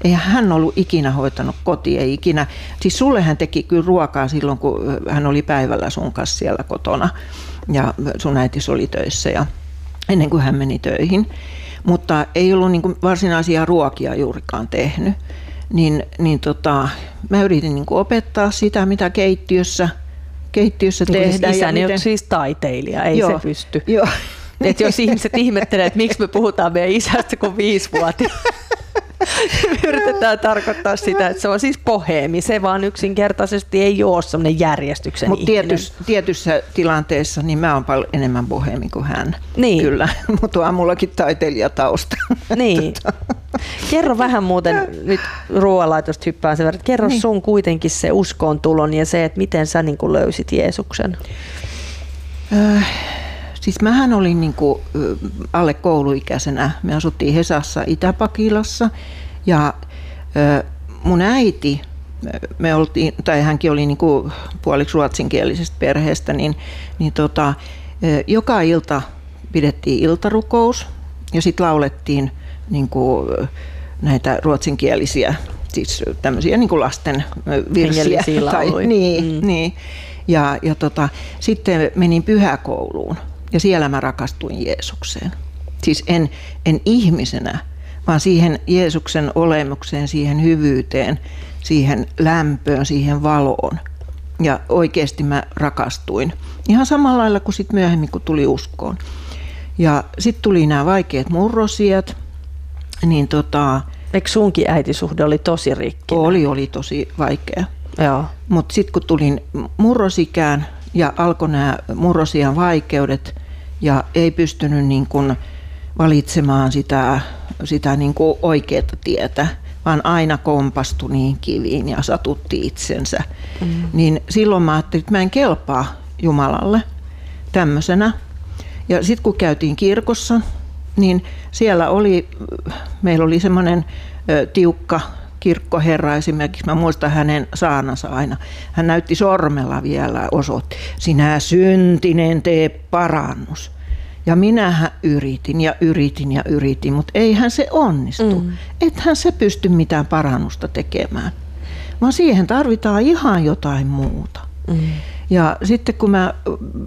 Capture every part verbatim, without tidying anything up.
eihän hän ollut ikinä hoitanut kotia, ei ikinä. Siis sulle hän teki kyllä ruokaa silloin, kun hän oli päivällä sun kanssa siellä kotona ja sun äitis oli töissä ja ennen kuin hän meni töihin. Mutta ei ollut niin kuin varsinaisia ruokia juurikaan tehnyt. Niin, niin tota, mä yritin niin kuin opettaa sitä, mitä keittiössä, keittiössä niin tehdään. Isäni miten... on siis taiteilija, ei joo, se pysty. Joo. Et jos ihmiset ihmettelee, että miksi me puhutaan meidän isästä kuin viisivuotias. Me yritetään tarkoittaa sitä, että se on siis boheemi. Se vaan yksinkertaisesti ei ole sellainen järjestyksen Mut ihminen. Tietyssä, tietyssä tilanteessa niin mä oon paljon enemmän boheemi kuin hän. Niin. Kyllä, mutta on mullakin taiteilijatausta. Niin. Kerro vähän muuten, nyt ruoanlaitosta hyppään sen verran, kerro niin. sun kuitenkin se uskoon tulon ja se, että miten sä niin kuin löysit Jeesuksen. Äh, siis mähän olin niin kuin alle kouluikäisenä. Me asuttiin Hesassa Itä-Pakilassa ja äh, mun äiti, me oltiin, tai hänkin oli niin kuin puoliksi ruotsinkielisestä perheestä, niin, niin tota, äh, joka ilta pidettiin iltarukous ja sitten laulettiin niin kuin näitä ruotsinkielisiä, siis tämmöisiä niin kuin lasten virsiä. Tai, niin, mm. niin. Ja, ja tota, sitten menin pyhäkouluun ja siellä mä rakastuin Jeesukseen. Siis en, en ihmisenä, vaan siihen Jeesuksen olemukseen, siihen hyvyyteen, siihen lämpöön, siihen valoon. Ja oikeasti mä rakastuin. Ihan samalla lailla kuin sit myöhemmin, kun tuli uskoon. Ja sitten tuli nämä vaikeat murrosiat. Niin tota, eikö sunkin äitisuhde oli tosi rikki? Oli, oli tosi vaikea. Joo. Mutta sitten kun tulin murrosikään ja alkoi nämä murrosian vaikeudet ja ei pystynyt niin kun valitsemaan sitä, sitä niin kun oikeaa tietä, vaan aina kompastui niihin kiviin ja satutti itsensä, mm. niin silloin mä ajattelin, että mä en kelpaa Jumalalle tämmöisenä. Ja sitten kun käytiin kirkossa, niin siellä oli, meillä oli semmoinen tiukka kirkkoherra esimerkiksi, mä muistan hänen saanansa aina. Hän näytti sormella vielä, osoitti, sinä syntinen tee parannus. Ja minähän yritin ja yritin ja yritin, mutta eihän se onnistu. Mm. Ethän se pysty mitään parannusta tekemään, vaan siihen tarvitaan ihan jotain muuta. Mm. Ja sitten kun mä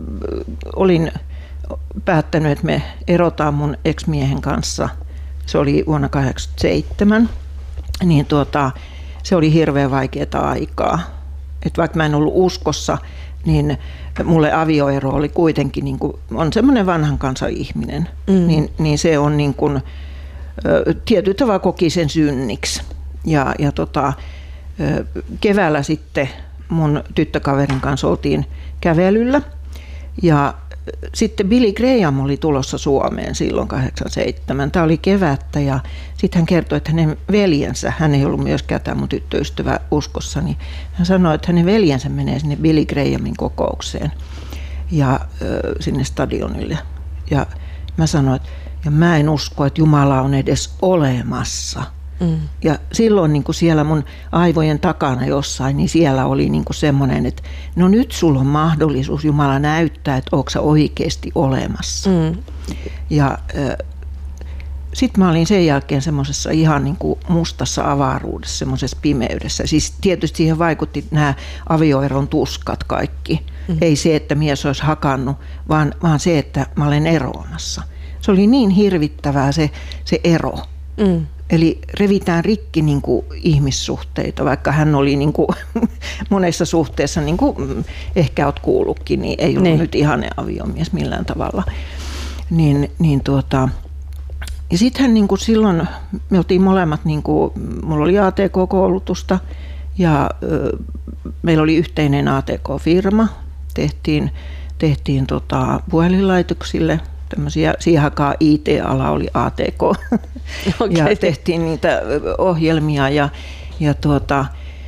olin päättänyt, että me erotaan mun ex-miehen kanssa, se oli vuonna kahdeksankymmentäseitsemän, niin tuota, se oli hirveän vaikeaa aikaa. Et vaikka mä en ollut uskossa, niin mulle avioero oli kuitenkin, niin kuin, on semmoinen vanhan kansan ihminen, mm. niin, niin se on niin kuin, tietyllä tavalla koki sen synniksi. Ja, ja tota, keväällä sitten mun tyttökaverin kanssa oltiin kävelyllä ja sitten Billy Graham oli tulossa Suomeen silloin kahdeksankymmentäseitsemän. Tämä oli kevättä ja sitten hän kertoi, että hänen veljensä, hän ei ollut myöskään tämä mun tyttöystävä uskossa, niin hän sanoi, että hänen veljensä menee sinne Billy Grahamin kokoukseen ja äh, sinne stadionille. Ja mä sanoin, että ja mä en usko, että Jumala on edes olemassa. Mm. Ja silloin niin kuin siellä mun aivojen takana jossain, niin siellä oli niin kuin semmoinen, että no nyt sulla on mahdollisuus, Jumala näyttää, että ootko sä oikeasti olemassa. Mm. Ja äh, sitten mä olin sen jälkeen semmoisessa ihan niin kuin mustassa avaruudessa, semmoisessa pimeydessä. Siis tietysti siihen vaikutti nämä avioeron tuskat kaikki. Mm. Ei se, että mies olisi hakannut, vaan, vaan se, että mä olen eroamassa. Se oli niin hirvittävää se, se ero. Mm. Eli revitään rikki niin kuin ihmissuhteita, vaikka hän oli niin kuin monessa suhteessa, niin kuin ehkä olet kuullutkin, niin ei ollut niin. nyt ihanen aviomies millään tavalla. Niin, niin tuota, ja sitten niin kuin silloin me oltiin molemmat, niin kuin, mulla oli A T K-koulutusta ja ö, meillä oli yhteinen A T K-firma, tehtiin, tehtiin tota, puhelinlaitoksille. Tämmöisiä, siihen aikaan I T-ala oli A T K okay. ja tehtiin niitä ohjelmia ja, ja tuota,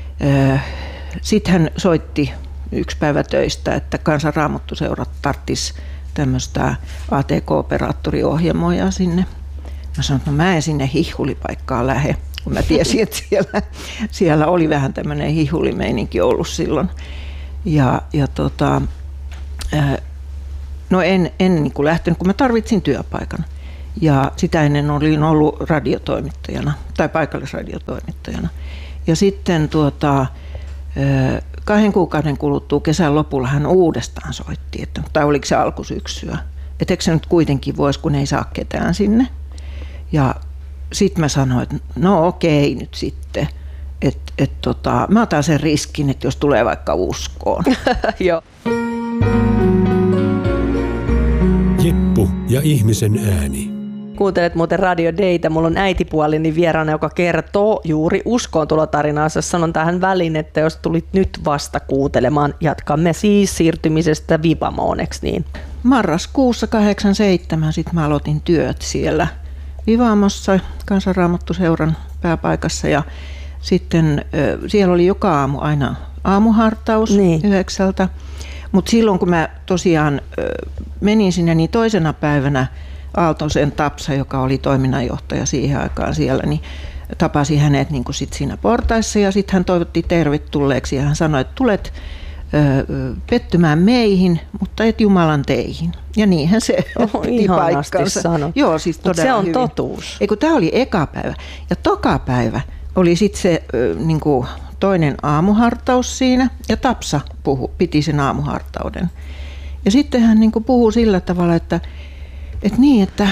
sitten hän soitti yksi päivä töistä, että Kansan Raamattuseurat tarttisi tämmöistä A T K-operaattoriohjelmoja sinne. Mä sanoin, että no mä en sinne hihulipaikkaan lähde, kun mä tiesin, että siellä, siellä oli vähän tämmöinen hihulimeininki ollut silloin. Ja, ja tota, no en, en niin kuin lähtenyt, kun mä tarvitsin työpaikan. Ja sitä ennen olin ollut radiotoimittajana tai paikallisradiotoimittajana. Ja sitten tuota, kahden kuukauden kuluttua kesän lopulla hän uudestaan soitti, että, tai oliko se alkusyksyä, että eikö se nyt kuitenkin voisi, kun ei saa ketään sinne. Ja sitten mä sanoin, että no okei nyt sitten, että et, tota, mä otan sen riskin, että jos tulee vaikka uskoon. Joo. Jeppu ja ihmisen ääni. Kuuntelet muuten Radio Daytä. Mulla on äitipuolini vieraana, joka kertoo juuri uskoontulotarinaansa. Sanon tähän väliin, että jos tulit nyt vasta kuuntelemaan, jatkamme siis siirtymisestä Vivamoon, eikö niin? Marraskuussa kahdeksankymmentäseitsemän sit mä aloitin työt siellä Vivamossa, Kansanraamattuseuran pääpaikassa. Ja sitten siellä oli joka aamu aina aamuhartaus niin. yhdeksältä. Mutta silloin kun mä tosiaan menin sinne, niin toisena päivänä Aaltosen Tapsa, joka oli toiminnanjohtaja siihen aikaan siellä, niin tapasi hänet niin kuin sit siinä portaissa ja sitten hän toivotti tervetulleeksi ja hän sanoi, että tulet ö, pettymään meihin, mutta et Jumalan teihin. Ja niinhän se oh, piti paikkansa. Joo, siis todella se on hyvin. Totuus. Eiku, tämä oli eka päivä. Ja toka päivä oli sitten se ö, niin kuin toinen aamuhartaus siinä ja Tapsa puhu, piti sen aamuhartauden. Ja sitten hän niin kuin puhui sillä tavalla, että Et niin, että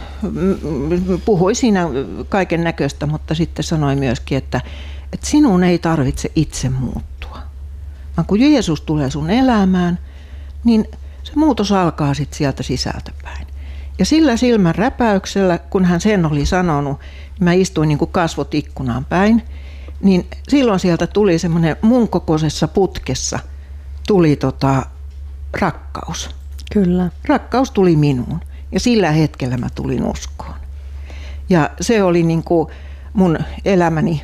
puhui siinä kaiken näköistä, mutta sitten sanoi myöskin, että, että sinun ei tarvitse itse muuttua. Vaan kun Jeesus tulee sun elämään, niin se muutos alkaa sitten sieltä sisältäpäin. Ja sillä silmän räpäyksellä, kun hän sen oli sanonut, mä istuin niin kuin kasvot ikkunaan päin, niin silloin sieltä tuli semmoinen mun kokoisessa putkessa tuli tota rakkaus. Kyllä. Rakkaus tuli minuun. Ja sillä hetkellä mä tulin uskoon. Ja se oli niin kuin mun elämäni,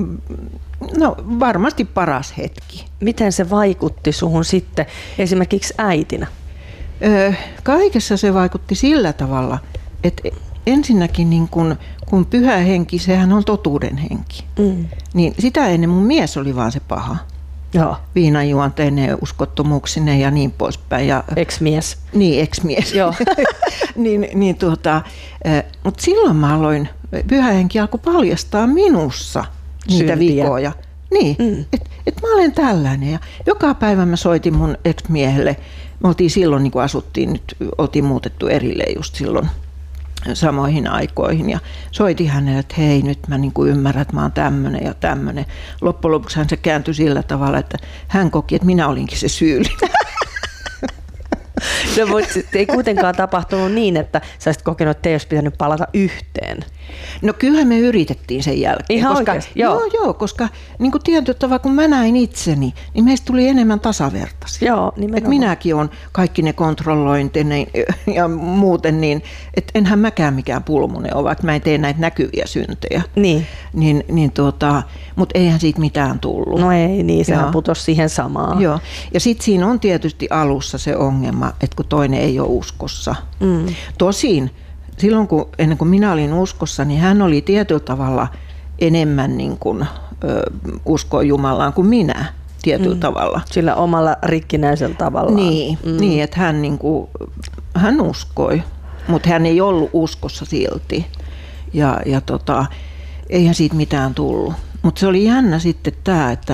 no varmasti paras hetki. Miten se vaikutti suhun sitten esimerkiksi äitinä? Öö, kaikessa se vaikutti sillä tavalla, että ensinnäkin niin kun, kun pyhä henki, sehän on totuuden henki. Mm. Niin sitä ennen mun mies oli vaan se paha. Joo. Viinanjuonteinen, uskottomuuksinen ja niin poispäin. Ja, ex-mies. Niin, ex-mies. Joo. niin, niin tuota, mutta silloin mä aloin, pyhä henki alkoi paljastaa minussa niitä syntiä. vikoja. Niin, mm. että et mä olen tällainen. Ja joka päivä mä soitin mun ex-miehelle. Me oltiin silloin, niin kuin asuttiin, nyt oltiin muutettu erilleen just silloin samoihin aikoihin ja soitin hänelle, että hei, nyt mä niin kuin ymmärrän, että mä oon tämmönen ja tämmönen. Loppujen lopuksi hän se kääntyi sillä tavalla, että hän koki, että minä olinkin se syyllinen. No, mutta ei kuitenkaan tapahtunut niin, että sä olisit kokenut, että ei olisi pitänyt palata yhteen. No kyllähän me yritettiin sen jälkeen. Ihan koska, oikeasti? Joo. Joo, joo, koska niin kuin tietyllä tavalla, kun mä näin itseni, niin meistä tuli enemmän tasavertaisia. Joo, et minäkin olen kaikki ne kontrollointinen ja muuten, niin että enhän mäkään mikään pulmunen ole, vaikka mä en tee näitä näkyviä syntejä. Niin. niin, niin tuota, mutta eihän siitä mitään tullut. No ei, niin sehän putosi siihen samaan. Joo, ja sitten siinä on tietysti alussa se ongelma, että kun toinen ei ole uskossa. Mm. Tosin silloin, kun, ennen kuin minä olin uskossa, niin hän oli tietyllä tavalla enemmän niin kuin, ö, uskoi Jumalaan kuin minä tietyllä mm. tavalla. Sillä omalla rikkinäisellä tavallaan. Niin, mm. niin että hän, niin kuin, hän uskoi, mutta hän ei ollut uskossa silti. Ja, ja tota, eihän siitä mitään tullut. Mutta se oli jännä sitten tämä, että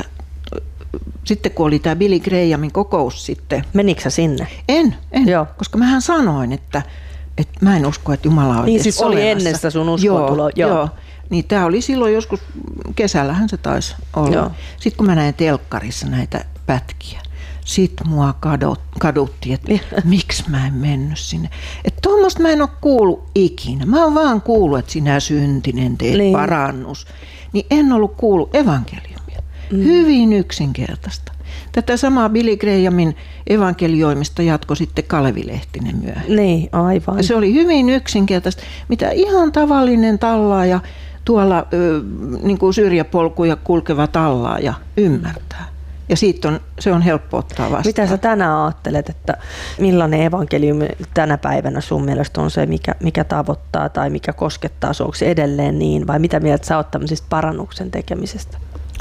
sitten kun oli tämä Billy Grahamin kokous sitten. Menikö sä sinne? En, en Joo. koska mähän sanoin, että että mä en usko, että Jumala on niin, siis oli olemassa. Ennen sitä sun uskoontuloa. Joo, joo. Niin tämä oli silloin joskus, kesällähän se taisi olla. Joo. Sitten kun mä näin telkkarissa näitä pätkiä, sitten mua kadot, kaduttiin, että miksi mä en mennyt sinne. Että tuommoista mä en ole kuullut ikinä. Mä oon vaan kuullut, että sinä syntinen teet niin. parannus. Niin en ollut kuullut evankeliumia. Mm. Hyvin yksinkertaista. Tätä samaa Billy Grahamin evankelioimista jatkoi sitten Kalevi Lehtinen myöhemmin. Niin, aivan. Ja se oli hyvin yksinkertaista, mitä ihan tavallinen tallaaja tuolla niin kuin syrjäpolkuja kulkeva tallaaja ymmärtää. Ja siitä on, se on helppo ottaa vastaan. Mitä sä tänään ajattelet, että millainen evankeliumi tänä päivänä sun mielestä on se, mikä, mikä tavoittaa tai mikä koskettaa sua? Onko se edelleen niin vai mitä mieltä sä oot tämmöisestä parannuksen tekemisestä?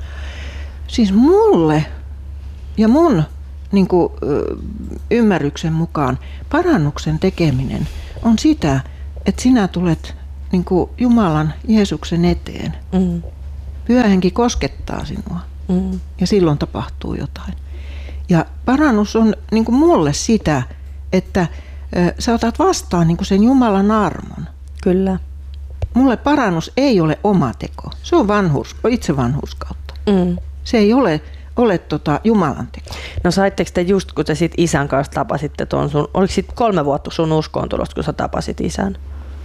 Siis mulle ja mun niin kuin, ymmärryksen mukaan parannuksen tekeminen on sitä, että sinä tulet niin kuin Jumalan, Jeesuksen eteen. Mm. Pyhä Henki koskettaa sinua Mm. ja silloin tapahtuu jotain. Ja parannus on niin kuin mulle sitä, että äh, sä otat vastaan niin kuin sen Jumalan armon. Kyllä. Mulle parannus ei ole oma teko. Se on vanhurs, itse vanhurskautta. Mm. Se ei ole, ole tota Jumalan teko. No saitteko te just, kun te sit isän kanssa tapasitte tuon sun, oliko sit kolme vuotta sun uskoontulosta, kun sä tapasit isän?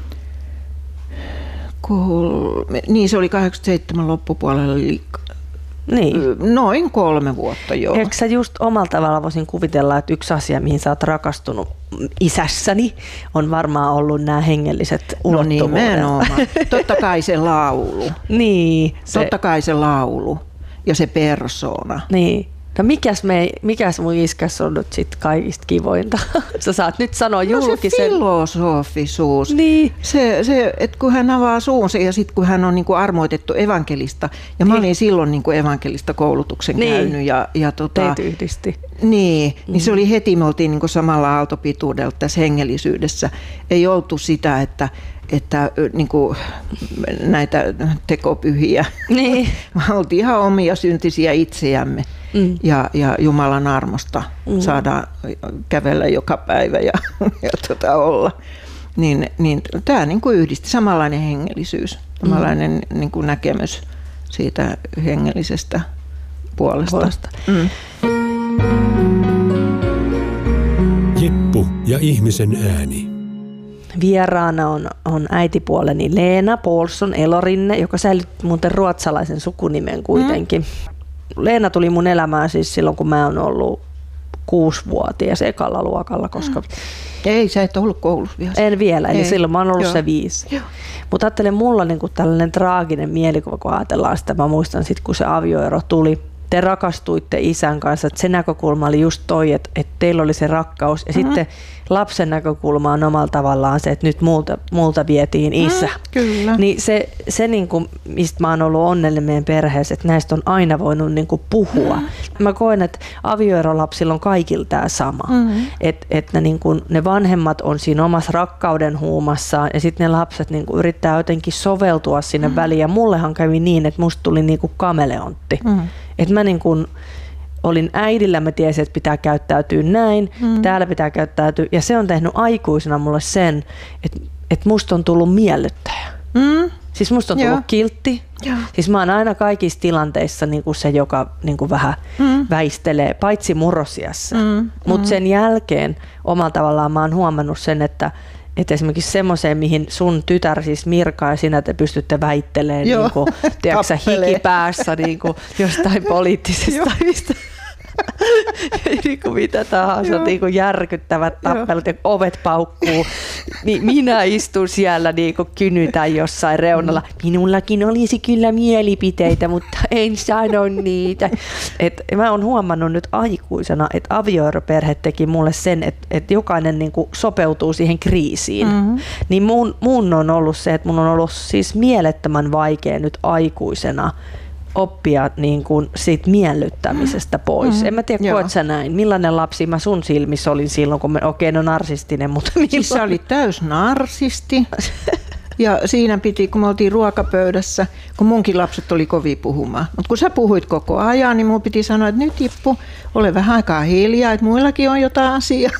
Kolme, niin se oli kahdeksankymmentäseitsemän loppupuolella, eli Niin. noin kolme vuotta joo. Eikö sä just omalla tavalla voisin kuvitella, että yksi asia, mihin sä oot rakastunut isässäni, on varmaan ollut nämä hengelliset ulottuvuudet. No nimenomaan. Totta kai se laulu. Niin. Se, Totta kai se laulu ja se persoona. niin. No mikäs, me, mikäs mun iskäs on nyt sit kaikista kivointa? Sä saat nyt sanoa No julkisen. se filosofisuus. Niin. Se, se, että kun hän avaa suunsa ja sitten kun hän on niinku armoitettu evankelista. Ja mä Niin. olin silloin niinku evankelista koulutuksen Niin. käynyt. Ja, ja tota, Teitä yhdisti. Niin, mm. niin se oli heti, me oltiin niinku samalla aaltopituudella tässä hengellisyydessä. Ei oltu sitä, että, että niinku, näitä tekopyhiä, Niin. vaan oltiin ihan omia syntisiä itseämme. Mm. Ja, ja Jumalan armosta mm. saadaan kävellä joka päivä ja, ja tota olla. Niin, niin tämä niinku yhdisti samanlainen hengellisyys, samanlainen mm. niinku näkemys siitä hengellisestä puolesta. Puolesta. Mm. Jeppu ja ihmisen ääni. Vieraana on, on äitipuoleni Leena Paulsson Elorinne, joka säilytti muuten ruotsalaisen sukunimen kuitenkin. Mm. Leena tuli mun elämään siis silloin, kun mä oon ollut kuusivuotias ekalla luokalla, koska... Ei, sä et ollut koulussa vielä. En vielä, eli Ei. silloin mä oon ollut Joo. se viisi. Joo. Mutta ajattelen, mulla on niinku tällainen traaginen mielikuva, kun ajatellaan sitä. Mä muistan sitten, kun se avioero tuli. Te rakastuitte isän kanssa, että se näkökulma oli just toi, että, että teillä oli se rakkaus. Ja mm-hmm. sitten lapsen näkökulma on omalla tavallaan se, että nyt multa, multa vietiin isä. Mm, kyllä. Niin se, se niin kuin, mistä mä oon ollut onnellinen meidän perheessä, että näistä on aina voinut niin kuin puhua. Mm. Mä koen, että avioerolapsilla on kaikilla tämä sama. Mm. Että et ne, niin kuin, ne vanhemmat on siinä omassa rakkauden huumassaan ja sitten ne lapset niin kuin yrittää jotenkin soveltua sinne mm. väliin. Ja mullehan kävi niin, että musta tuli niin kuin kameleontti. Mm. Että mä niin kuin olin äidillä, mä tiesin, että pitää käyttäytyä näin, mm. täällä pitää käyttäytyä. Ja se on tehnyt aikuisena mulle sen, että, että musta on tullut miellyttäjä. Mm. Siis musta on tullut Joo. kiltti. Joo. Siis mä oon aina kaikissa tilanteissa niin kuin se, joka niin kuin vähän mm. väistelee, paitsi murrosiassa. Mm. Mutta mm. sen jälkeen omalla tavallaan mä oon huomannut sen, että että esimerkiksi semmoiseen, mihin sun tytär, siis Mirka ja sinä te pystytte väittelemään niin kuin, tiedätkö, hikipäässä niin kuin, jostain poliittisesta mistä. niin kuin mitä tahansa, niin kuin järkyttävät tappelut ja ovet paukkuu. Niin minä istun siellä niin kuin kynytän jossain reunalla. Minullakin olisi kyllä mielipiteitä, mutta en sano niitä. Et mä oon huomannut nyt aikuisena, että avioeroperhe teki mulle sen, että, että jokainen niin kuin sopeutuu siihen kriisiin. Mm-hmm. Niin mun, mun on ollut se, että mun on ollut siis mielettömän vaikea nyt aikuisena oppia niin kuin siitä miellyttämisestä pois. Mm, en mä tiedä, koet sä näin. Millainen lapsi mä sun silmissä olin silloin, kun me, okei, okay, no narsistinen, mutta milloin? Siis sä olit täys narsisti. Ja siinä piti, kun me oltiin ruokapöydässä, kun munkin lapset oli kovin puhumaan. Mutta kun sä puhuit koko ajan, niin mun piti sanoa, että nyt Jippu, ole vähän aikaa hiljaa, että muillakin on jotain asiaa.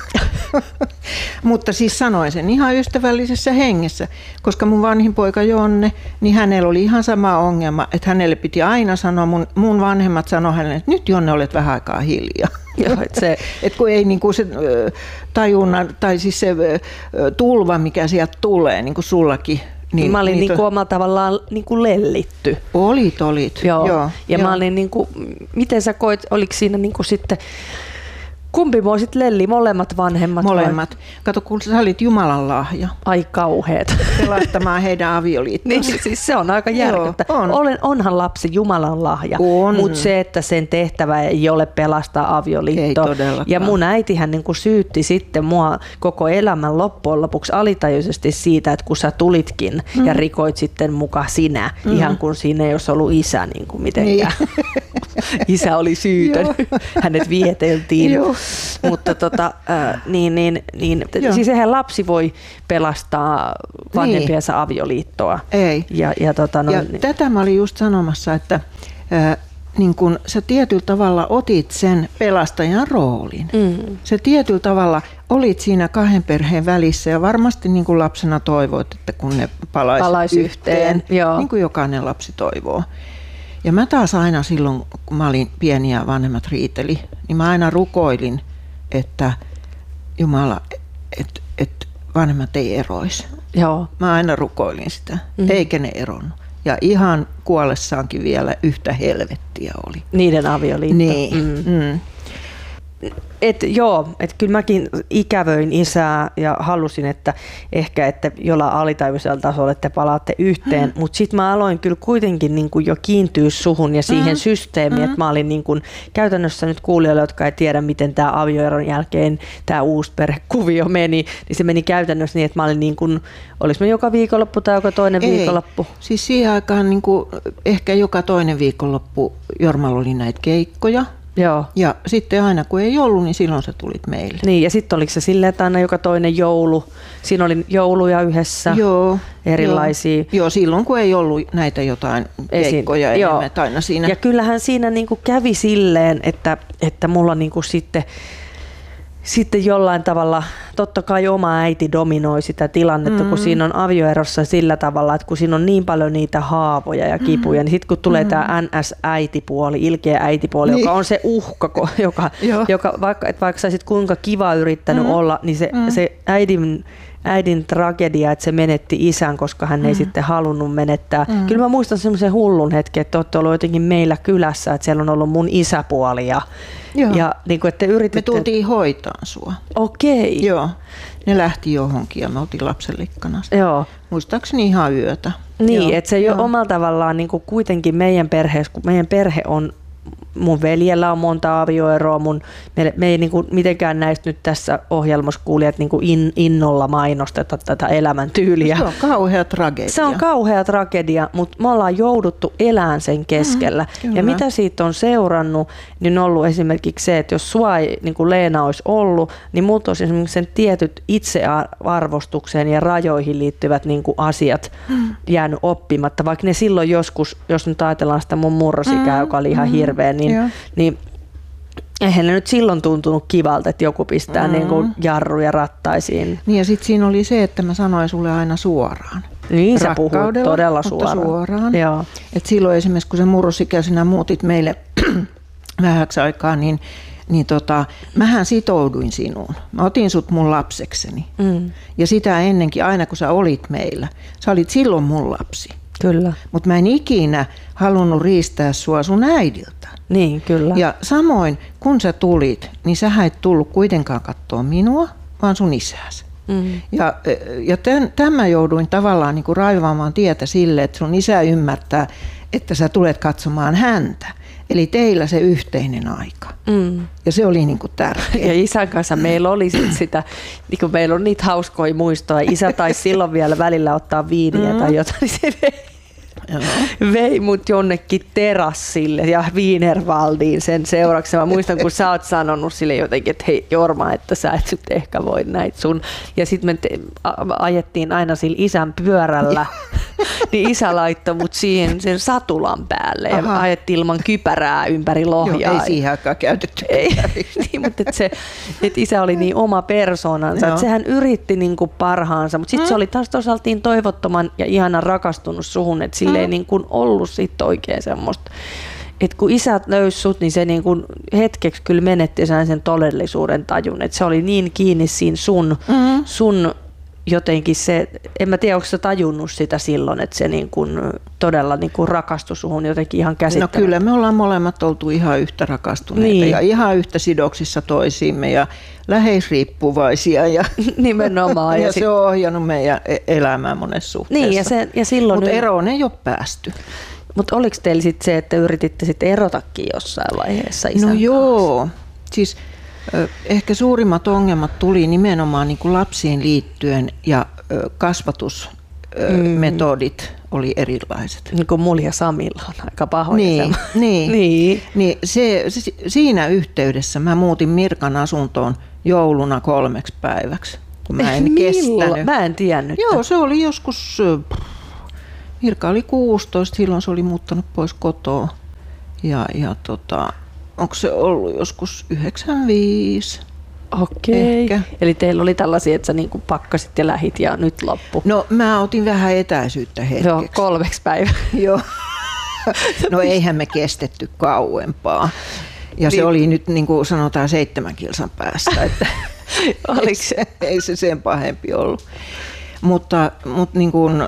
Mutta siis sanoin sen ihan ystävällisessä hengessä, koska mun vanhin poika Jonne, niin hänellä oli ihan sama ongelma, että hänelle piti aina sanoa, mun, mun vanhemmat sanoi hänelle, että nyt Jonne olet vähän aikaa hiljaa. Joo, et se... Et kun ei niinku se tajunnan, tai siis se tulva, mikä sieltä tulee, niin kuin sullakin. Niin, mä olin niin kuin omalla tavallaan niin kuin lellitty. Olit, olit. Joo. Joo, ja joo. mä olin niin kuin, miten sä koit, oliko siinä niin kuin sitten, kumpi mua sitten lelli, molemmat vanhemmat? Molemmat. Vai? Kato, kun sä olit Jumalan lahja. Ai kauheet. Pelastamaan heidän avioliittonsa. Niin, siis se on aika järkyttävää. On. Olen, onhan lapsi Jumalan lahja, mutta se, että sen tehtävä ei ole pelastaa avioliittoa. Ja mun äitihän niin kuin syytti sitten mua koko elämän loppujen lopuksi alitajuisesti siitä, että kun sä tulitkin mm. ja rikoit sitten muka sinä, mm. ihan kun siinä ei olisi ollut isä niin kuin mitenkään. Niin. Isä oli syytön, hänet vieteltiin. Joo. Mutta tota, äh, niin, niin, niin, siis eihän lapsi voi pelastaa vanhempiensa niin. avioliittoa. Ei. Ja, ja, tota, no, ja niin. tätä mä olin just sanomassa, että äh, niin kun sä tietyllä tavalla otit sen pelastajan roolin. Mm. Sä tietyllä tavalla olit siinä kahden perheen välissä ja varmasti niin kuin lapsena toivoit, että kun ne palaisi, palaisi yhteen, yhteen niin kuin jokainen lapsi toivoo. Ja mä taas aina silloin, kun mä olin pieni ja vanhemmat riiteli, niin mä aina rukoilin, että Jumala, että et vanhemmat ei eroisi. Joo. Mä aina rukoilin sitä, mm. eikä ne eronnut. Ja ihan kuollessaankin vielä yhtä helvettiä oli. Niiden avioliitto. Niin. Mm. Mm. Et joo, et kyllä mäkin ikävöin isää ja halusin, että ehkä että jollain alitajuisella tasolla te palaatte yhteen, mm. mutta sitten mä aloin kyllä kuitenkin niin kuin jo kiintyä suhun ja siihen mm. systeemiin, mm. että mä olin niin kuin, käytännössä nyt kuulijoille, jotka ei tiedä, miten tämä avioeron jälkeen tämä uusi perhekuvio meni, niin se meni käytännössä niin, että mä olin niin kuin, olis me joka viikonloppu tai joka toinen ei. viikonloppu? Siis siihen aikaan niin kuin, ehkä joka toinen viikonloppu Jormalla oli näitä keikkoja. Joo. Ja sitten aina kun ei ollut, niin silloin sä tulit meille. Niin, ja sitten oliko se silleen, että aina joka toinen joulu, siinä oli jouluja yhdessä, joo, erilaisia. Joo, joo, silloin kun ei ollut näitä jotain keikkoja Esiin, enemmän, että aina siinä. Ja kyllähän siinä niinku kävi silleen, että, että mulla niinku sitten, sitten jollain tavalla, totta kai oma äiti dominoi sitä tilannetta, mm. kun siinä on avioerossa sillä tavalla, että kun siinä on niin paljon niitä haavoja ja kipuja, mm. niin sitten kun tulee mm. tämä N S-äitipuoli, ilkeä äitipuoli, niin. joka on se uhka, joka, joka vaikka, että vaikka sä olisit kuinka kiva yrittänyt mm. olla, niin se, mm. se äidin, äidin tragedia, että se menetti isän, koska hän ei mm. sitten halunnut menettää. Mm. Kyllä mä muistan semmoisen hullun hetken, että olette ollut jotenkin meillä kylässä, että siellä on ollut mun isäpuoli ja Joo. Ja niin kuin, että yrititte... Me tultiin hoitaan sua. Okei. Joo. Ne lähti johonkin ja me oltiin lapsenlikkana. Joo. Muistaakseni ihan yötä. Niin, että se jo omalla tavallaan niin kuin kuitenkin meidän perheessä, kun meidän perhe on, mun veljellä on monta avioeroa, mun, me, me ei niin kuin mitenkään näistä nyt tässä ohjelmassa kuulijat niin kuin in, innolla mainosteta tätä elämäntyyliä. Se on kauhea tragedia. Se on kauhea tragedia, mutta me ollaan jouduttu elämään sen keskellä. Mm, ja mitä siitä on seurannut, niin on ollut esimerkiksi se, että jos sua ei niin kuin Leena olisi ollut, niin muut olisi esimerkiksi sen tietyt itsearvostukseen ja rajoihin liittyvät niin kuin asiat mm. jäänyt oppimatta, vaikka ne silloin joskus, jos nyt ajatellaan sitä mun murrosikää, mm, joka oli ihan mm. hirveä, niin, niin eihän ne nyt silloin tuntunut kivalta, että joku pistää mm. niin kuin jarruja rattaisiin. Niin ja sitten siinä oli se, että mä sanoin sulle aina suoraan. Niin sä puhut todella suoraan. suoraan. Et silloin esimerkiksi kun sä murrosikäisenä muutit meille vähäksi aikaa, niin, niin tota, mähän sitouduin sinuun. Mä otin sut mun lapsekseni. Mm. Ja sitä ennenkin, aina kun sä olit meillä, sä olit silloin mun lapsi. Kyllä. Mutta mä en ikinä halunnut riistää sua sun äidiltä. Niin, kyllä. Ja samoin, kun sä tulit, niin sä et tullut kuitenkaan katsoa minua, vaan sun isääsi. Mm. Ja, ja tämän, tämän jouduin tavallaan niin kuin raivaamaan tietä sille, että sun isä ymmärtää, että sä tulet katsomaan häntä. Eli teillä se yhteinen aika. Mm. Ja se oli niin kuin tärkeää. Ja isän kanssa meillä oli sit sitä, niin kuin meillä on niitä hauskoja muistoja. Isä taisi silloin vielä välillä ottaa viiniä mm. tai jotain, niin se vei, vei mut jonnekin terassille ja Wienerwaldiin sen seuraksi. Mä muistan, kun sä oot sanonut sille jotenkin, että hei Jorma, että sä et nyt ehkä voi näitä sun. Ja sitten me te, a, ajettiin aina sillä isän pyörällä, niin isä laittoi mut siihen sen satulan päälle ja Aha. ajettiin ilman kypärää ympäri Lohjaa. Joo, ei siihen aikaan käytetty ei, niin, mutta et se, et isä oli niin oma persoonansa, että sehän yritti niinku parhaansa, mutta sitten mm. se oli taas toisaalta niin toivottoman ja ihanan rakastunut suhun, että sille ei niin kuin ollut sit oikein semmoista. Et kun isät löysi sut, niin se niin kuin hetkeksi kyllä menetti sen todellisuuden tajun. Et se oli niin kiinni siinä sun, mm-hmm. sun jotenkin se, en mä tiedä, onko sä tajunnut sitä silloin, että se niin kuin todella niin kuin rakastui suhun jotenkin ihan käsittämättä. No kyllä me ollaan molemmat oltu ihan yhtä rakastuneita niin. ja ihan yhtä sidoksissa toisiimme ja läheisriippuvaisia. Ja, nimenomaan. ja, ja se sit... on ohjannut meidän elämää monessa suhteessa. Niin, ja se, ja silloin mutta eroon ei ole päästy. Mutta oliko teillä sitten se, että yrititte sitten erotakin jossain vaiheessa isän No kanssa? joo, siis ehkä suurimmat ongelmat tuli nimenomaan niin kuin lapsiin liittyen ja kasvatusmetodit mm. oli erilaiset. Niin kuin mulla ja Samilla on aika pahoja. Niin, niin, niin. niin se, se, siinä yhteydessä mä muutin Mirkan asuntoon jouluna kolmeksi päiväksi, kun mä en kestänyt. Mä en tiennyt. Joo, se oli joskus, Mirka oli kuusitoista, silloin se oli muuttanut pois kotoa. Ja, ja tota, onko se ollut joskus yhdeksänkymmentäviisi? Okei. Ehkä. Eli teillä oli tällaisia, että sä niinku pakkasit ja lähit ja nyt loppu. No mä otin vähän etäisyyttä hetkeksi. Joo, kolmeksi päivää. Joo. No eihän me kestetty kauempaa. Ja niin. Se oli nyt niin kuin sanotaan seitsemän kilsan päästä, että ei, se, ei se sen pahempi ollut. Mutta, mutta niin kuin,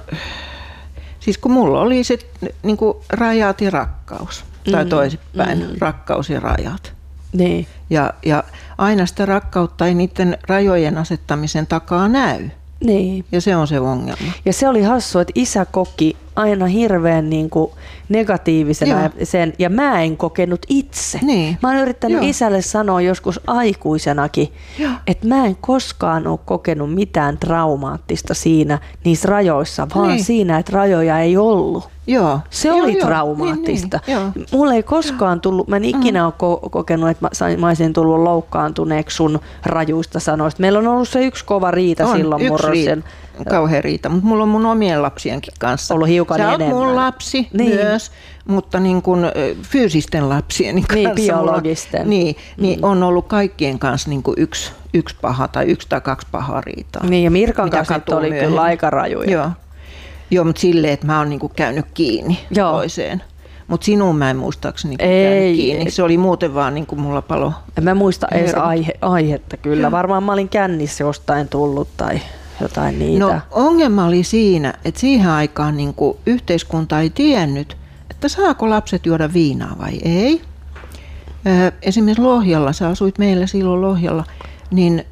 siis kun mulla oli se niin kuin rajat ja rakkaus, tai mm, toisinpäin, mm. rakkaus ja rajat. Niin. Ja, ja aina sitä rakkautta ei niiden rajojen asettamisen takaa näy. Niin. Ja se on se ongelma. Ja se oli hassu, että isä koki aina hirveän niin kuin negatiivisena ja, sen, ja mä en kokenut itse. Niin. Mä oon yrittänyt Joo. isälle sanoa joskus aikuisenakin, Joo. että mä en koskaan ole kokenut mitään traumaattista siinä niissä rajoissa, vaan niin. siinä, että rajoja ei ollut. Joo. Se joo, oli joo. traumaattista. Niin, niin. Mulle ei koskaan tullut, mä en ikinä mm. ole ko- kokenut, että mä, mä olisin tullut loukkaantuneeksi sun rajuista sanoista. Meillä on ollut se yksi kova riita on, silloin murrosen. Kauhea riita, mutta mulla on mun omien lapsienkin kanssa. Ollut hiukan Sä enemmän. oot mun lapsi niin. myös, mutta niin kuin fyysisten lapsieni kanssa. Niin, biologisten. Mulla, niin, niin mm. on ollut kaikkien kanssa niin kuin yksi, yksi paha tai yksi tai kaksi pahaa riitaa. Niin ja Mirkan kanssa oli myöhemmin. Kyllä aika rajuja. Joo, Joo mutta silleen, että mä oon niin kuin käynyt kiinni Joo. toiseen. Mutta sinuun mä en muistaakseni käynyt kiinni. Se oli muuten vaan niin kuin mulla palo. En mä muista edes aihe, aihetta kyllä. Joo. Varmaan mä olin kännissä jostain tullut tai jotain niitä. No ongelma oli siinä, että siihen aikaan niin kuin yhteiskunta ei tiennyt, että saako lapset juoda viinaa vai ei. Esimerkiksi Lohjalla, sä asuit meillä silloin Lohjalla, niin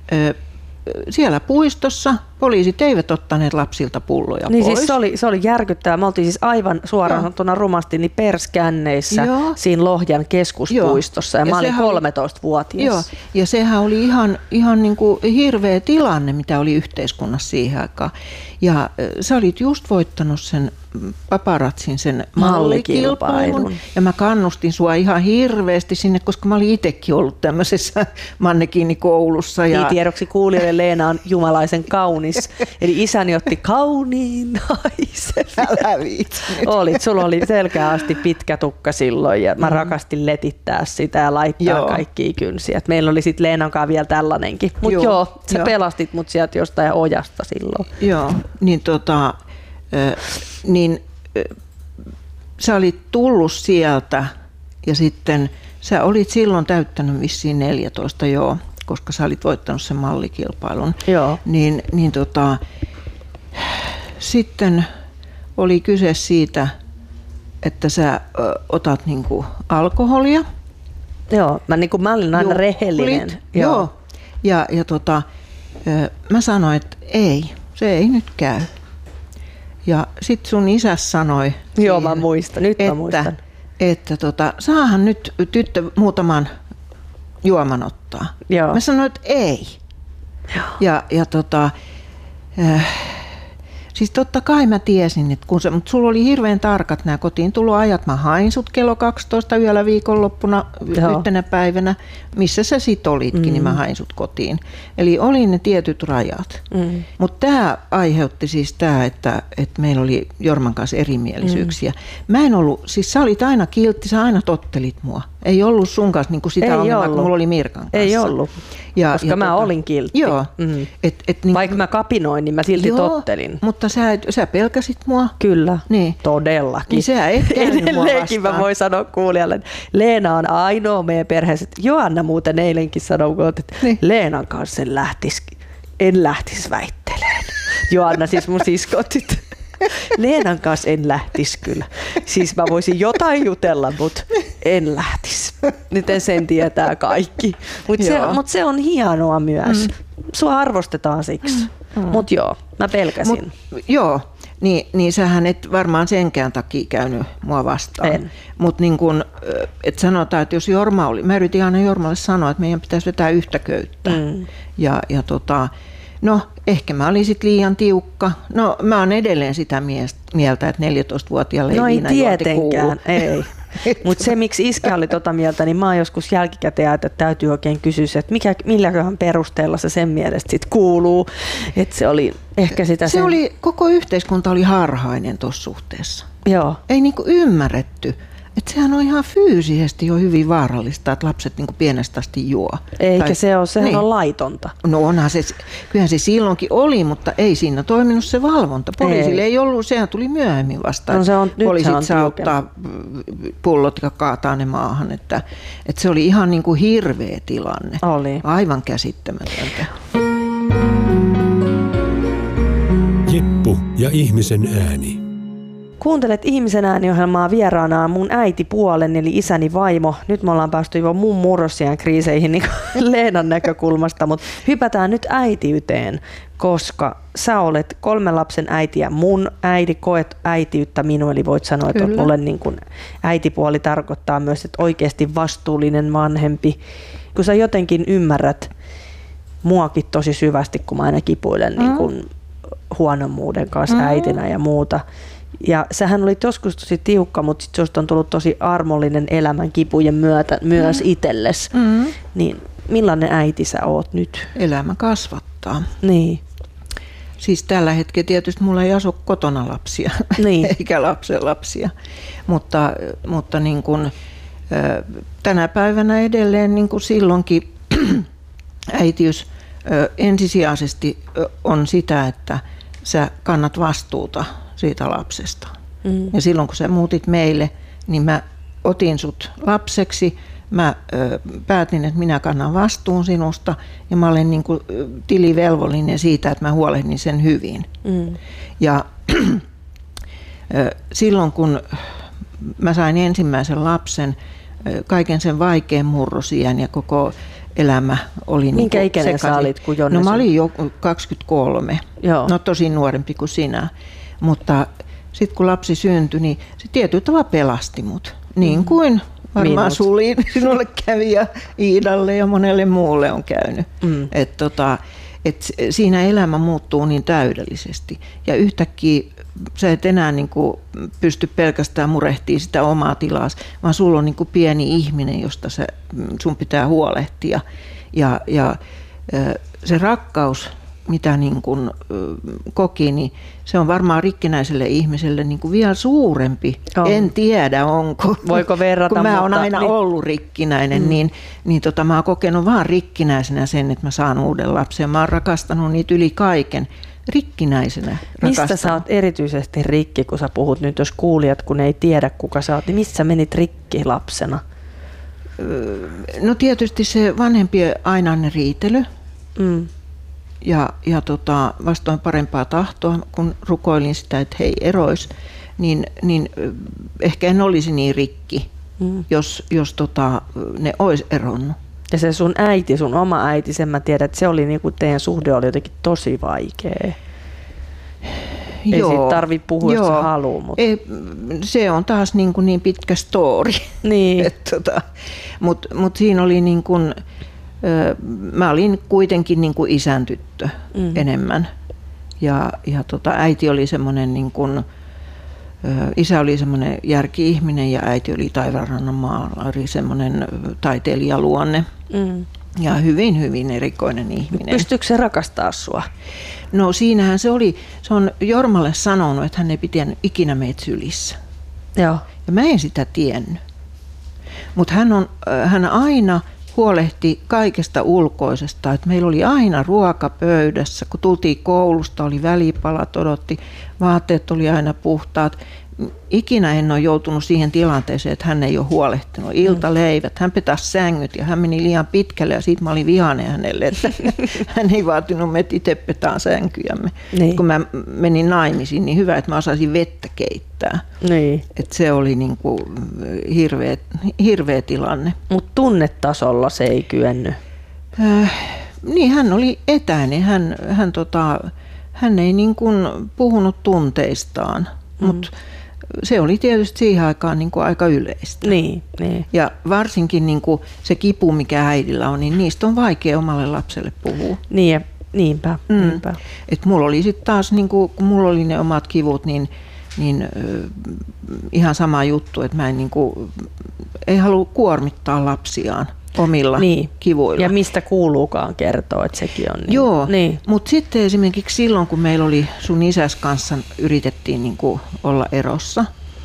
siellä puistossa poliisit eivät ottaneet lapsilta pulloja niin pois. Siis se, oli, se oli järkyttävää. Me oltiin siis aivan suoraan sanottuna rumasti niin perskänneissä Joo. siinä Lohjan keskuspuistossa ja, ja mä olin kolmetoistavuotias. Joo, ja sehän oli ihan, ihan niin kuin hirveä tilanne, mitä oli yhteiskunnassa siihen aikaan. Ja sä olit just voittanut sen paparatsin sen mallikilpailun. Ja mä kannustin sua ihan hirveästi sinne, koska mä olin itsekin ollut tämmöisessä mannekiinikoulussa. Ja... Niin tiedoksi kuulijoille Leena on jumalaisen kaunis. Eli isäni otti kauniin naisen. Älä viitsi. Olit, sulla oli selkeä asti pitkä tukka silloin ja mä mm. rakastin letittää sitä ja laittaa joo. kaikkia kynsiä. Et meillä oli sitten Leenan kanssa vielä tällainenkin. Mutta joo, joo, sä joo. pelastit mut sieltä jostain ojasta silloin. Joo, niin tota, äh, niin äh, sä olit tullut sieltä ja sitten sä olit silloin täyttänyt vissiin neljätoista, joo, koska sä olit voittanut sen mallikilpailun. Joo. Niin, niin tota, sitten oli kyse siitä, että sä ö, otat niinku alkoholia. Joo, mä, niinku, mä olin aina Juhlit, rehellinen. Joo. joo. Ja, ja tota, ö, mä sanoin, että ei, se ei nyt käy. Ja sit sun isä sanoi, joo, siihen, mä muistan, nyt että, mä muistan. että tota, saahan nyt tyttö muutaman juoman ottaa. Joo. Mä sanoin, että ei. Joo. Ja, ja tota, äh, siis totta kai mä tiesin, että kun se, mutta sulla oli hirveän tarkat nämä kotiin tuloajat. Mä hain sut kello kaksitoista yöllä viikonloppuna Joo. yhtenä päivänä, missä sä sit olitkin, mm. niin mä hain sut kotiin. Eli oli ne tietyt rajat. Mm. Mutta tämä aiheutti siis tämä, että, että meillä oli Jorman kanssa erimielisyyksiä. Mm. Mä en ollut, siis sä olit aina kiltti, sä aina tottelit mua. Ei ollut sun kanssa niin kuin sitä ongelmaa, kun mulla oli Mirkan kanssa. Ei ollut, ja, koska ja mä tota, olin kiltti. Joo. Mm. Et, et, niin, vaikka mä kapinoin, niin mä silti joo, tottelin. Mutta sä, sä pelkäsit mua. Kyllä, niin. Todellakin. Niin sä et käynyt mua vastaan. Mä voin sanoa kuulijalle, että Leena on ainoa meidän perheessä. Joanna muuten eilenkin sanoi, että niin. Leenan kanssa en lähtisi, en lähtisi väittelemään. Joanna siis mun siskotit. Leenan kanssa en lähtisi kyllä. Siis mä voisin jotain jutella, mutta en lähtisi. Nyt sen tietää kaikki. Mutta se, mut se on hienoa myös. Mm. Sua arvostetaan siksi. Mm. Mutta joo, mä pelkäsin. Mut, joo, niin, niin sähän et varmaan senkään takia käynyt mua vastaan. Mutta niin kun, et sanotaan, että jos Jorma oli, mä yritin aina Jormalle sanoa, että meidän pitäisi vetää yhtä köyttä. Mm. Ja, ja tota, No, ehkä mä olin sit liian tiukka. No, mä oon edelleen sitä mieltä, että neljätoistavuotiaalle no ei ei tietenkään, kuulu. ei. Mutta se, miksi iskä oli tota mieltä, niin mä oon joskus jälkikäteen ajatellut, että täytyy oikein kysyä, että mikä, milläköhän perusteella se sen mielestä sit kuuluu. Että se oli ehkä sitä Se sen... oli, koko yhteiskunta oli harhainen tuossa suhteessa. Joo. Ei niinku ymmärretty. Että sehän on ihan fyysisesti jo hyvin vaarallista, että lapset niinku pienestä asti juo. Eikä tai, se ole, sehän niin. on laitonta. No onhan se, kyllähän se silloinkin oli, mutta ei siinä toiminut se valvonta. Poliisille ei, ei ollut, sehän tuli myöhemmin vastaan. No se on, poliisit on saa ottaa pullot ja kaataa ne maahan. Että, että se oli ihan niinku hirveä tilanne. Oli. Aivan käsittämätöntä. Jeppu ja ihmisen ääni. Kuuntelet Ihmisen ääni-ohjelmaa, vieraana mun äitipuolen eli isäni vaimo. Nyt me ollaan päästy jo mun murrosian kriiseihin niin Leenan näkökulmasta, mutta hypätään nyt äitiyteen, koska sä olet kolmen lapsen äiti ja mun äiti, koet äitiyttä minun, eli voit sanoa, että mulle niin kun äitipuoli tarkoittaa myös, että oikeasti vastuullinen vanhempi. Kun sä jotenkin ymmärrät muakin tosi syvästi, kun mä aina kipuilen mm. niin kun huonommuuden kanssa mm. äitinä ja muuta. Ja sähän olit joskus tosi tiukka, mutta sit susta on tullut tosi armollinen elämän kipujen myötä myös mm. itsellesi. Mm. Niin millainen äiti sä oot nyt? Elämä kasvattaa. Niin. Siis tällä hetkellä tietysti mulla ei asu kotona lapsia, niin. eikä lapsen lapsia. Mutta, mutta niin kun, tänä päivänä edelleen niin kun silloinkin äitiys ensisijaisesti on sitä, että sä kannat vastuuta siitä lapsesta. Mm. Ja silloin kun sä muutit meille, niin mä otin sut lapseksi, mä ö, päätin, että minä kannan vastuun sinusta ja mä olen niin kuin tilivelvollinen siitä, että mä huolehdin sen hyvin. Mm. Ja ö, silloin kun mä sain ensimmäisen lapsen, ö, kaiken sen vaikean murrosiän ja koko elämä oli minkä niin ikäinen sä olit, kun Jonne? No mä olin jo kaksikymmentäkolme, Joo. No tosi nuorempi kuin sinä. Mutta sitten kun lapsi syntyi, niin se tietyllä tavalla pelasti mut. Niin kuin varmaan Suliin sinulle kävi ja Iidalle ja monelle muulle on käynyt. Mm. Et tota, et siinä elämä muuttuu niin täydellisesti. Ja yhtäkkiä sä et enää niinku pysty pelkästään murehtimaan sitä omaa tilaa, vaan sulla on niinku pieni ihminen, josta sä, sun pitää huolehtia. Ja, ja se rakkaus, mitä niin kuin koki, niin se on varmaan rikkinäiselle ihmiselle niin kuin vielä suurempi. On. En tiedä, onko. Voiko verrata? Kun mä oon mutta, aina niin. ollut rikkinäinen, mm. niin, niin tota, mä oon kokenut vaan rikkinäisenä sen, että mä saan uuden lapsen. Mä oon rakastanut niitä yli kaiken. Rikkinäisenä Mistä rakastanut. Sä oot erityisesti rikki, kun sä puhut nyt, jos kuulijat, kun ei tiedä kuka sä oot, niin missä menit rikki lapsena? No tietysti se vanhempien ainainen riitely. Mm. Ja, ja tota, vastoin parempaa tahtoa, kun rukoilin sitä, että hei erois, niin, niin ehkä en olisi niin rikki, mm. jos, jos tota, ne olisi eronnut. Ja se sun äiti, sun oma äiti, sen mä tiedän, että se oli niinku, teidän suhde oli jotenkin tosi vaikea. Ei joo, siitä tarvitse puhua, joo. Jos sä haluu. Mutta... Ei, se on taas niin, kuin niin pitkä story. Niin. tota, Mutta mut siinä oli niin kuin, mä olin kuitenkin niin kuin isän tyttö mm. enemmän. Ja, ja tota, äiti oli semmoinen, niin kuin, isä oli semmoinen järki-ihminen ja äiti oli taivaanrannan maalari, semmoinen taiteilijaluonne. Mm. Ja hyvin, hyvin erikoinen ihminen. Pystyykö se rakastaa sua? No siinähän se oli, se on Jormalle sanonut, että hän ei pitänyt ikinä meitä sylissä. Joo. Ja mä en sitä tiennyt. Mutta hän, on, hän aina huolehti kaikesta ulkoisesta, että meillä oli aina ruoka pöydässä, kun tultiin koulusta, oli välipalat, odotti, vaatteet oli aina puhtaat. Ikinä en ole joutunut siihen tilanteeseen, että hän ei ole huolehtinut. Iltaleivät, hän petasi sängyt ja hän meni liian pitkälle ja siitä mä olin vihainen hänelle, että hän ei vaatinut, että itse petaan sänkyjämme. Niin. Kun mä menin naimisiin, niin hyvä, että mä osasin vettä keittää. Niin. Että se oli niin kuin hirveä, hirveä tilanne. Mutta tunnetasolla se ei kyennyt. Äh, niin, hän oli etäinen. Hän, hän, tota, hän ei niin kuin puhunut tunteistaan, mm. mutta se oli tietysti siihen aikaan niin kuin aika yleistä. Niin, niin. Ja varsinkin niin kuin se kipu, mikä äidillä on, niin niistä on vaikea omalle lapselle puhua. Niin, ja Niinpä, Mm. niinpä. Et mulla oli sitten taas, niinku, kun mulla oli ne omat kivut, niin, niin ö, ihan sama juttu, että mä en niinku, ei halua kuormittaa lapsiaan omilla Niin. kivuilla. Ja mistä kuuluukaan kertoa, että sekin on niin. Joo, Niin. mutta sitten esimerkiksi silloin, kun meillä oli sun isäs kanssa, yritettiin niinku olla erossa,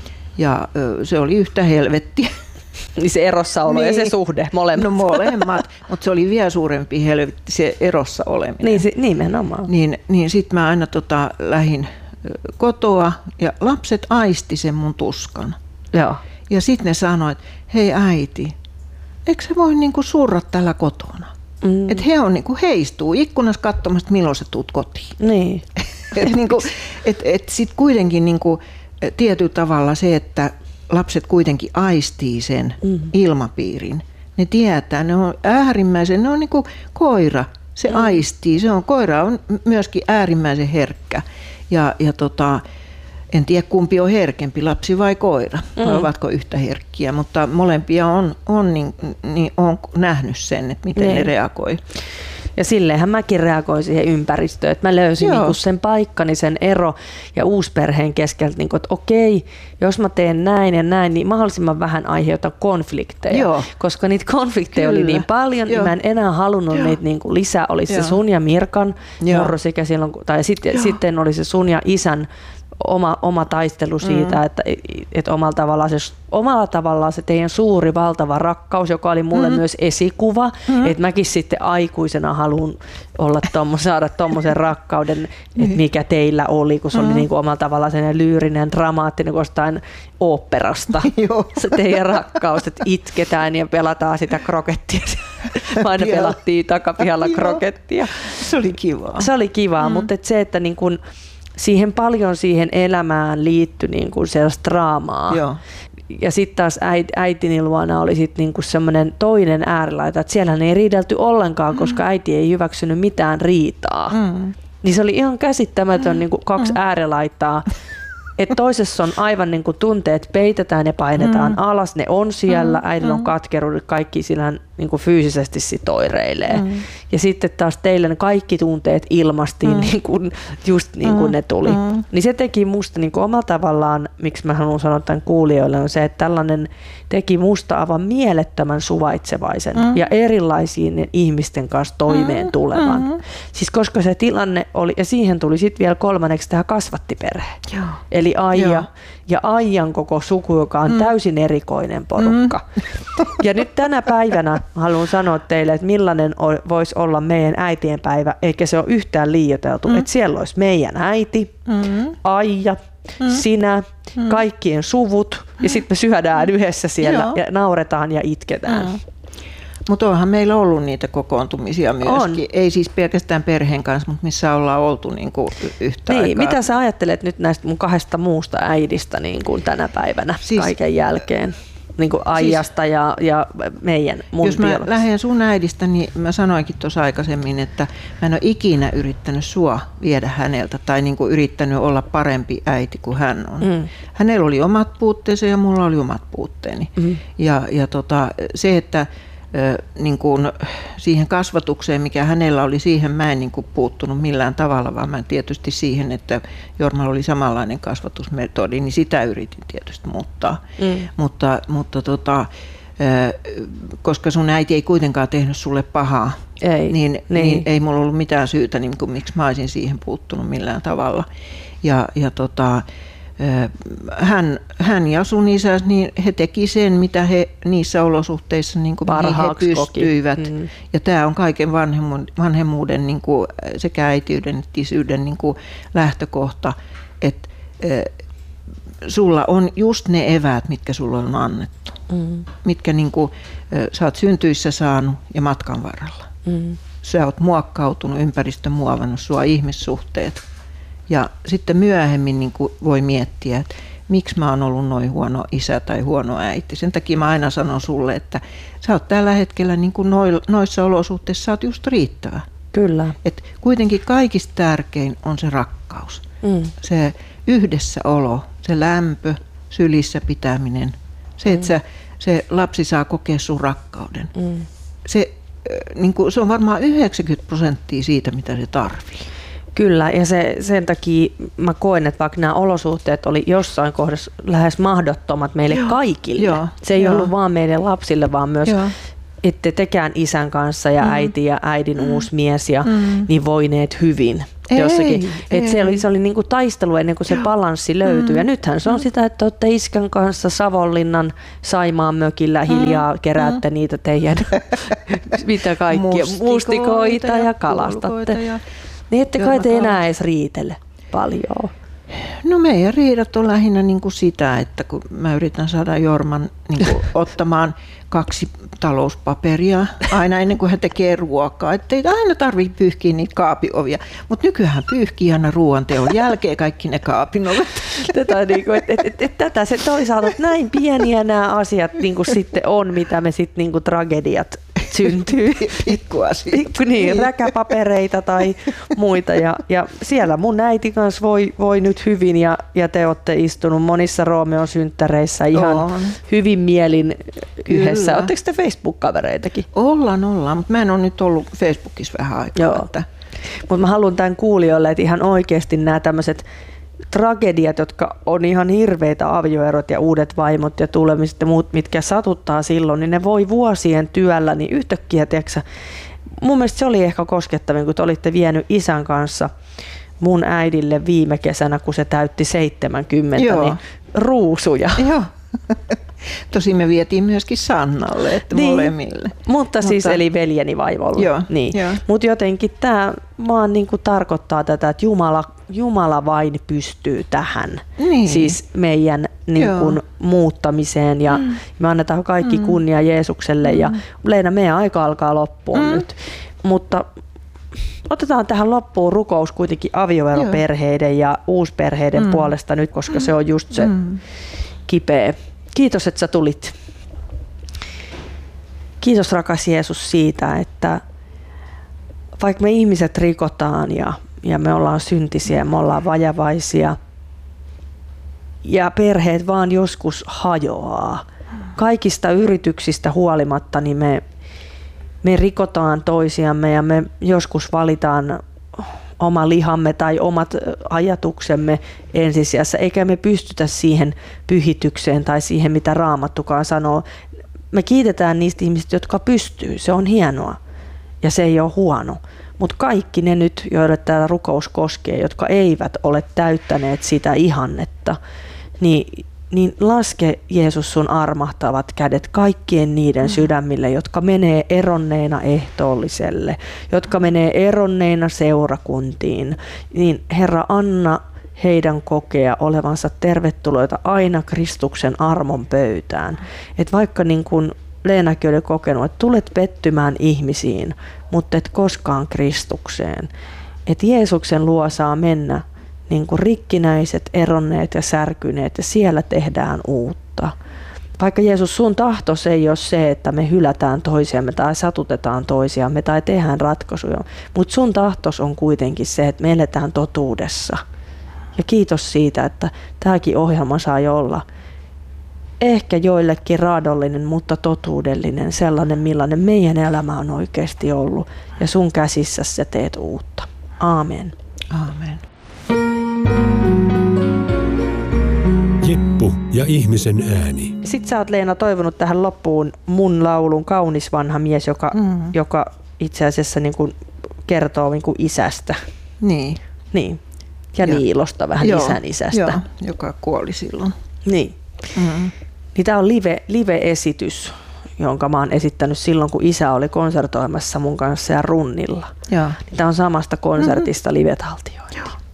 ja ö, se oli yhtä helvettiä. Niin se erossaolo niin. ja se Niin. suhde, molemmat. No molemmat, mutta se oli vielä suurempi helvetti se erossa oleminen. Niin, se, nimenomaan. Niin, niin sitten mä aina tota, lähdin ö, kotoa ja lapset aisti sen mun tuskan. Joo. Ja sitten ne sanoi, että hei äiti, eikö se voi niinku surra tällä kotona? Mm. Että he on niinku heistuu ikkunassa katsomassa, milloin sä tuut kotiin. Niin. Että niinku, et, et sitten kuitenkin niinku, tietyllä tavalla se, että lapset kuitenkin aistii sen mm. ilmapiirin. Ne tietää, ne on äärimmäisen, ne on niinku koira, se mm. aistii. Se on, koira on myöskin äärimmäisen herkkä. Ja, ja tota, en tiedä kumpi on herkempi, lapsi vai koira, mm. vai ovatko yhtä herkkiä, mutta molempia on, on, niin, niin on nähnyt sen, että miten niin. ne reagoi. Ja silleenhän mäkin reagoin siihen ympäristöön, että mä löysin niinku sen paikkani, sen ero ja uusperheen keskeltä, niinku, että okei, jos mä teen näin ja näin, niin mahdollisimman vähän aiheuta konflikteja. Joo. Koska niitä konflikteja Kyllä. oli niin paljon, Joo. niin mä en enää halunnut Joo. niitä niinku lisää. Olisi Joo. se sun ja Mirkan Joo. murrosikä silloin, tai sitten, sitten oli se sun ja isän Oma, oma taistelu siitä, mm. että, että omalla, tavallaan se, omalla tavallaan se teidän suuri valtava rakkaus, joka oli mulle mm. myös esikuva, mm. että mäkin sitten aikuisena haluan olla tommo, saada tommosen rakkauden, mm. että mikä teillä oli, kun se oli mm. niin kuin omalla tavallaan sellainen lyyrinen, dramaattinen, kuin jostain oopperasta. Se teidän rakkaus, että itketään ja pelataan sitä krokettia. Mä aina pelattiin takapihalla krokettia. Se oli kivaa. Se oli kivaa, mm. mutta et se, että niin kun siihen paljon siihen elämään liittyi niin kuin sellaista draamaa. Joo. Ja sitten taas äit, äitini luona oli sitten niin kuin semmoinen toinen äärilaita, että siellähän ei riidelty ollenkaan, mm. koska äiti ei hyväksynyt mitään riitaa. Mm. Niin se oli ihan käsittämätön mm. niin kuin kaksi mm. äärilaitaa. Että toisessa on aivan niin kuin tunteet peitetään ja painetaan mm. alas, ne on siellä, mm. äidillä on katkeruudet, kaikki sillä niin kuin fyysisesti sit oireilee. Mm. Ja sitten taas teille ne kaikki tunteet ilmastiin mm. niin kuin, just niin kuin mm. ne tuli. Mm. Niin se teki musta niin kuin omalla tavallaan, miksi mä haluan sanoa tämän kuulijoille, on se, että tällainen teki musta aivan mielettömän suvaitsevaisen mm. ja erilaisiin ihmisten kanssa toimeen tulevan. Mm. Siis koska se tilanne oli, ja siihen tuli sitten vielä kolmanneksi tämä kasvattiperhe. Joo. Eli Aija Joo. ja Aijan koko suku, joka on mm. täysin erikoinen porukka. Mm. Ja nyt tänä päivänä haluan sanoa teille, että millainen voisi olla meidän äitienpäivä, eikä se ole yhtään liioiteltu. Mm. Että siellä olisi meidän äiti, mm. Aija, mm. sinä, mm. kaikkien suvut, ja sitten me syödään yhdessä siellä Joo. ja nauretaan ja itketään. Mm. Mutta onhan meillä ollut niitä kokoontumisia myöskin. On. Ei siis pelkästään perheen kanssa, mutta missä ollaan oltu niinku yhtä niin, aikaa. Mitä sä ajattelet nyt näistä mun kahdesta muusta äidistä niin kuin tänä päivänä siis, kaiken jälkeen? Niin kuin Aijasta siis, ja, ja meidän mun Jos mä lähden sun äidistä, niin mä sanoinkin tuossa aikaisemmin, että mä en ole ikinä yrittänyt sua viedä häneltä tai niin kuin yrittänyt olla parempi äiti kuin hän on. Mm. Hänellä oli omat puutteensa ja mulla oli omat puutteeni. Mm. Ja, ja tota, se, että niin kuin siihen kasvatukseen, mikä hänellä oli, siihen mä en niin kuin puuttunut millään tavalla, vaan mä tietysti siihen, että Jormalla oli samanlainen kasvatusmetodi, niin sitä yritin tietysti muuttaa. Mm. Mutta, mutta tota, koska sun äiti ei kuitenkaan tehnyt sulle pahaa, ei, niin, niin. niin ei mulla ollut mitään syytä, niin kuin, miksi mä olisin siihen puuttunut millään tavalla. Ja, ja tota, Hän, hän ja sun isä, niin he teki sen, mitä he niissä olosuhteissa niin kuin he pystyivät. Mm. Ja tämä on kaiken vanhemmuuden, vanhemmuuden niin kuin sekä äitiyden että isyyden niin kuin lähtökohta, että äh, sulla on just ne eväät, mitkä sulla on annettu. Mm. Mitkä niin kuin, äh, sä oot syntyissä saanut ja matkan varrella. Mm. Sä oot muokkautunut, ympäristö muovannut sua, ihmissuhteet. Ja sitten myöhemmin niin kuin voi miettiä, että miksi mä oon ollut noin huono isä tai huono äiti. Sen takia mä aina sanon sulle, että sä oot tällä hetkellä niin kuin noissa olosuhteissa sä oot just riittävä. Kyllä. Et kuitenkin kaikista tärkein on se rakkaus. Mm. Se yhdessäolo, se lämpö, sylissä pitäminen. Se, että mm. sä, se lapsi saa kokea sun rakkauden. Mm. Se niin kuin, se on varmaan yhdeksänkymmentä prosenttia siitä, mitä se tarvii. Kyllä, ja se, sen takia mä koen, että vaikka nämä olosuhteet oli jossain kohdassa lähes mahdottomat meille Joo. kaikille. Joo. Se ei Joo. ollut vaan meidän lapsille, vaan myös Joo. ette tekään isän kanssa ja mm. äiti ja äidin mm. uusi mies ja mm. niin voineet hyvin. Ei, jossakin. Ei. Et se oli, se oli niinku taistelu ennen kuin se balanssi löytyi. Mm. Ja nythän se on mm. sitä, että olette iskän kanssa Savonlinnan Saimaan mökillä hiljaa mm. keräätte mm. niitä teidän mitä kaikkia, mustikoita, mustikoita ja, ja kalastatte. Ja niin ette kai te enää edes riitele paljon. No meidän riidat on lähinnä niin kuin sitä, että kun mä yritän saada Jorman niin kuin ottamaan kaksi talouspaperia aina ennen kuin hän tekee ruokaa. Että ei aina tarvitse pyyhkiä niitä kaapiovia, mutta nykyään pyyhkii aina ruoanteon jälkeen kaikki ne kaapinovet. Tätä, niin kuin, et, et, et, et, tätä se toisaalta, että näin pieniä nämä asiat niin kuin sitten on, mitä me sitten niin kuin tragediat syntyy. Pikkuasia. Pikku, niin, räkäpapereita tai muita. Ja, ja siellä mun äiti kanssa voi, voi nyt hyvin ja, ja te olette istunut monissa Roomeon synttäreissä ihan on. Hyvin mielin yhdessä. Oletteko te Facebook-kavereitakin? Ollaan, ollaan, mutta mä en ole nyt ollut Facebookissa vähän aikaa. Että... Mutta mä haluan tämän kuulijoille, että ihan oikeasti nämä tämmöiset tragediat, jotka on ihan hirveitä, avioerot ja uudet vaimot ja tulemiset ja muut, mitkä satuttaa silloin, niin ne voi vuosien työllä, niin yhtäkkiä, tiiäksä, mun mielestä se oli ehkä koskettavin, kun te olitte vienyt isän kanssa mun äidille viime kesänä, kun se täytti seitsemänkymmentä, Joo. niin ruusuja. Joo. Tosin me vietiin myöskin Sannalle, että niin, molemmille. Mutta, mutta siis eli veljeni vaivolla. Joo, niin. Mutta jotenkin tämä vaan niinku tarkoittaa tätä, että Jumala, Jumala vain pystyy tähän. Niin. Siis meidän niinku muuttamiseen ja mm. me annetaan kaikki mm. kunnia Jeesukselle. Mm. Ja Leena, meidän aika alkaa loppua mm. nyt. Mutta otetaan tähän loppuun rukous kuitenkin avioeroperheiden ja uusperheiden mm. puolesta nyt, koska mm. se on just se mm. kipeä. Kiitos, että sä tulit. Kiitos, rakas Jeesus, siitä, että vaikka me ihmiset rikotaan ja, ja me ollaan syntisiä, me ollaan vajavaisia ja perheet vaan joskus hajoaa. Kaikista yrityksistä huolimatta niin me, me rikotaan toisiamme ja me joskus valitaan oma lihamme tai omat ajatuksemme ensisijassa, eikä me pystytä siihen pyhitykseen tai siihen, mitä Raamattukaan sanoo. Me kiitetään niistä ihmisistä, jotka pystyy. Se on hienoa ja se ei ole huono. Mutta kaikki ne nyt, joille täällä rukous koskee, jotka eivät ole täyttäneet sitä ihannetta, niin, niin laske Jeesus sun armahtavat kädet kaikkien niiden sydämille, jotka menee eronneina ehtoolliselle, jotka menee eronneina seurakuntiin. Niin Herra, anna heidän kokea olevansa tervetuloita aina Kristuksen armon pöytään. Et vaikka niin kuin Leenakin oli kokenut, että tulet pettymään ihmisiin, mutta et koskaan Kristukseen. Että Jeesuksen luo saa mennä niin kuin rikkinäiset, eronneet ja särkyneet, ja siellä tehdään uutta. Vaikka Jeesus, sun tahtos ei ole se, että me hylätään toisiamme tai satutetaan toisiamme tai tehdään ratkaisuja, mutta sun tahtos on kuitenkin se, että me eletään totuudessa. Ja kiitos siitä, että tämäkin ohjelma sai olla ehkä joillekin raadollinen, mutta totuudellinen, sellainen millainen meidän elämä on oikeasti ollut. Ja sun käsissä sä teet uutta. Aamen. Aamen. Jeppu ja ihmisen ääni. Sitten sä oot, Leena, toivonut tähän loppuun mun laulun Kaunis vanha mies, joka, mm. joka itse asiassa niin kuin kertoo niin kuin isästä. Niin. Niin. Ja, ja Niilosta, vähän joo, isän isästä. Joo, joka kuoli silloin. Niin. Mm. Niin tää on live, live-esitys, jonka mä oon esittänyt silloin, kun isä oli konsertoimassa mun kanssa ja runnilla. Niin tää on samasta konsertista mm-hmm. live-taltiointi.